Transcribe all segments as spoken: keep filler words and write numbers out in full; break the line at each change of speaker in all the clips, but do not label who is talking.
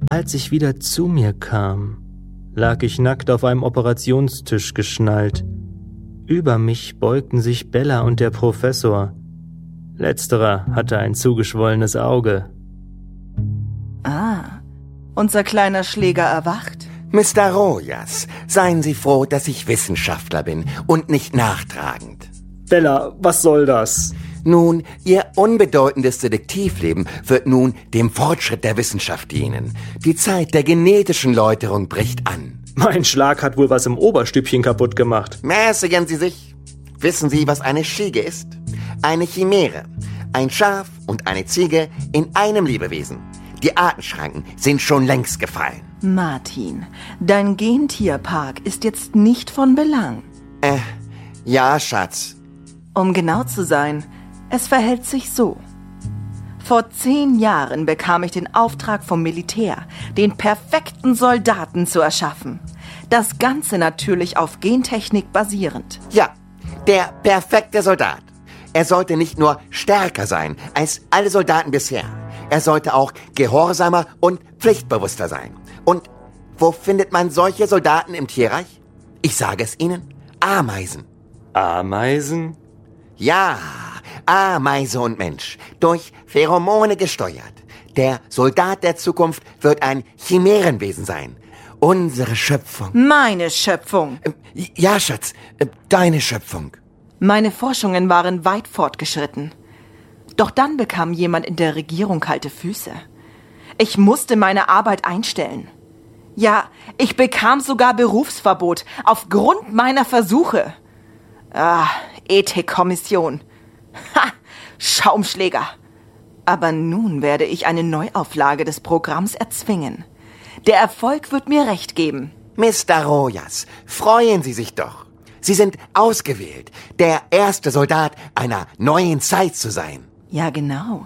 Als ich wieder zu mir kam, lag ich nackt auf einem Operationstisch geschnallt. Über mich beugten sich Bella und der Professor. Letzterer hatte ein zugeschwollenes Auge.
Ah, unser kleiner Schläger erwacht.
Mister Rojas, seien Sie froh, dass ich Wissenschaftler bin und nicht nachtragend.
Bella, was soll das?
Nun, Ihr unbedeutendes Detektivleben wird nun dem Fortschritt der Wissenschaft dienen. Die Zeit der genetischen Läuterung bricht an.
Mein Schlag hat wohl was im Oberstübchen kaputt gemacht.
Mäßigen Sie sich. Wissen Sie, was eine Schiege ist? Eine Chimäre. Ein Schaf und eine Ziege in einem Lebewesen. Die Artenschranken sind schon längst gefallen.
Martin, dein Gentierpark ist jetzt nicht von Belang.
Äh, ja, Schatz.
Um genau zu sein, es verhält sich so. Vor zehn Jahren bekam ich den Auftrag vom Militär, den perfekten Soldaten zu erschaffen. Das Ganze natürlich auf Gentechnik basierend.
Ja, der perfekte Soldat. Er sollte nicht nur stärker sein als alle Soldaten bisher. Er sollte auch gehorsamer und pflichtbewusster sein. Und wo findet man solche Soldaten im Tierreich? Ich sage es Ihnen, Ameisen.
Ameisen?
Ja, Ameise und Mensch, durch Pheromone gesteuert. Der Soldat der Zukunft wird ein Chimärenwesen sein. Unsere Schöpfung.
Meine Schöpfung.
Äh, ja, Schatz, äh, deine Schöpfung.
Meine Forschungen waren weit fortgeschritten. Doch dann bekam jemand in der Regierung kalte Füße. Ich musste meine Arbeit einstellen. Ja, ich bekam sogar Berufsverbot aufgrund meiner Versuche. Ah, Ethikkommission. Ha, Schaumschläger. Aber nun werde ich eine Neuauflage des Programms erzwingen. Der Erfolg wird mir recht geben.
Mister Rojas, freuen Sie sich doch. Sie sind ausgewählt, der erste Soldat einer neuen Zeit zu sein.
Ja, genau.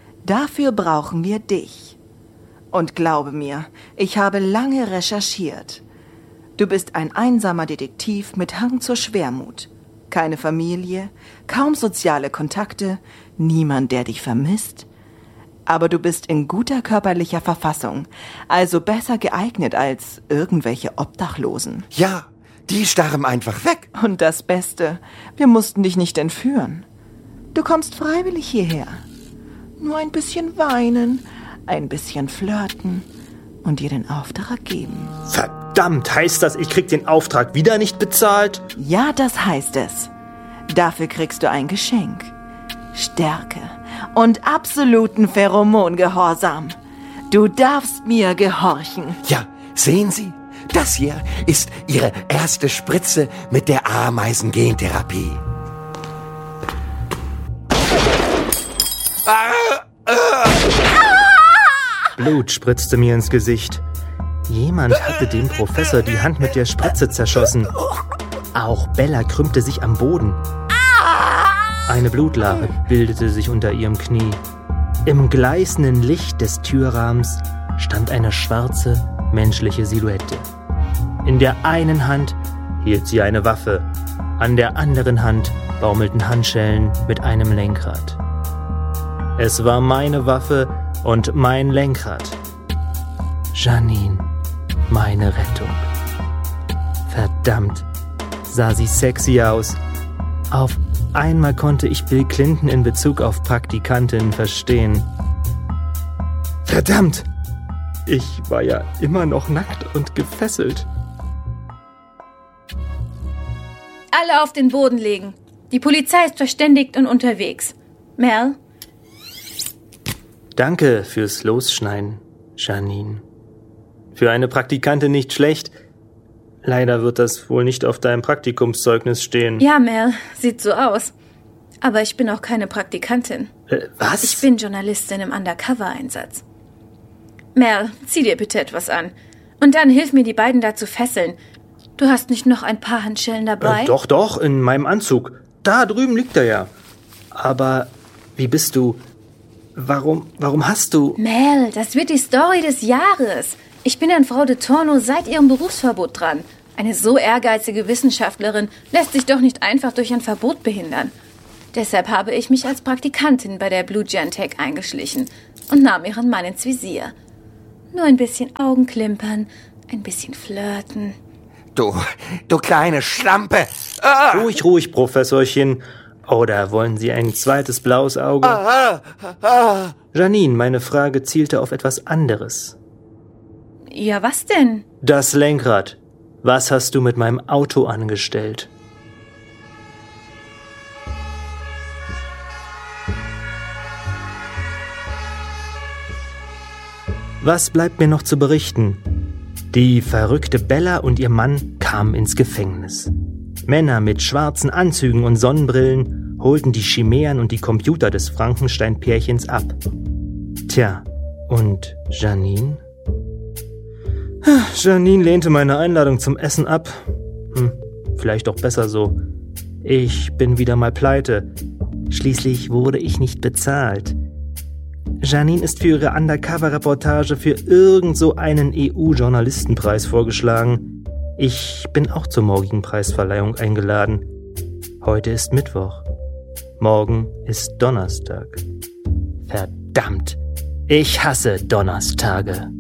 Dafür brauchen wir dich. Und glaube mir, ich habe lange recherchiert. Du bist ein einsamer Detektiv mit Hang zur Schwermut. Keine Familie, kaum soziale Kontakte, niemand, der dich vermisst. Aber du bist in guter körperlicher Verfassung, also besser geeignet als irgendwelche Obdachlosen.
Ja, die starben einfach weg.
Und das Beste, wir mussten dich nicht entführen. Du kommst freiwillig hierher. Nur ein bisschen weinen, ein bisschen flirten und dir den Auftrag geben.
Verdammt, heißt das, ich krieg den Auftrag wieder nicht bezahlt?
Ja, das heißt es. Dafür kriegst du ein Geschenk. Stärke und absoluten Pheromongehorsam. Du darfst mir gehorchen.
Ja, sehen Sie, das hier ist Ihre erste Spritze mit der Ameisen-Gentherapie.
Blut spritzte mir ins Gesicht. Jemand hatte dem Professor die Hand mit der Spritze zerschossen. Auch Bella krümmte sich am Boden. Eine Blutlache bildete sich unter ihrem Knie. Im gleißenden Licht des Türrahmens stand eine schwarze, menschliche Silhouette. In der einen Hand hielt sie eine Waffe, an der anderen Hand baumelten Handschellen mit einem Lenkrad. Es war meine Waffe und mein Lenkrad. Janine, meine Rettung. Verdammt, sah sie sexy aus. Auf einmal konnte ich Bill Clinton in Bezug auf Praktikantinnen verstehen. Verdammt, ich war ja immer noch nackt und gefesselt.
Alle auf den Boden legen. Die Polizei ist verständigt und unterwegs. Mel?
Danke fürs Losschneiden, Janine. Für eine Praktikantin nicht schlecht. Leider wird das wohl nicht auf deinem Praktikumszeugnis stehen.
Ja, Mel, sieht so aus. Aber ich bin auch keine Praktikantin.
Äh, was?
Ich bin Journalistin im Undercover-Einsatz. Mel, zieh dir bitte etwas an. Und dann hilf mir, die beiden da zu fesseln. Du hast nicht noch ein paar Handschellen dabei?
Äh, doch, doch, in meinem Anzug. Da drüben liegt er ja. Aber wie bist du... Warum, warum hast du...
Mel, das wird die Story des Jahres. Ich bin an Frau de Torno seit ihrem Berufsverbot dran. Eine so ehrgeizige Wissenschaftlerin lässt sich doch nicht einfach durch ein Verbot behindern. Deshalb habe ich mich als Praktikantin bei der Blue Gentech eingeschlichen und nahm ihren Mann ins Visier. Nur ein bisschen Augenklimpern, ein bisschen flirten.
Du, du kleine Schlampe! Ah!
Ruhig, ruhig, Professorchen. Oder wollen Sie ein zweites blaues Auge?
Ah, ah, ah.
Janine, meine Frage zielte auf etwas anderes.
Ja, was denn?
Das Lenkrad. Was hast du mit meinem Auto angestellt? Was bleibt mir noch zu berichten? Die verrückte Bella und ihr Mann kamen ins Gefängnis. Männer mit schwarzen Anzügen und Sonnenbrillen holten die Chimären und die Computer des Frankenstein-Pärchens ab. Tja, und Janine? Janine lehnte meine Einladung zum Essen ab. Hm, vielleicht doch besser so. Ich bin wieder mal pleite. Schließlich wurde ich nicht bezahlt. Janine ist für ihre Undercover-Reportage für irgend so einen E U-Journalistenpreis vorgeschlagen. Ich bin auch zur morgigen Preisverleihung eingeladen. Heute ist Mittwoch. Morgen ist Donnerstag. Verdammt, ich hasse Donnerstage.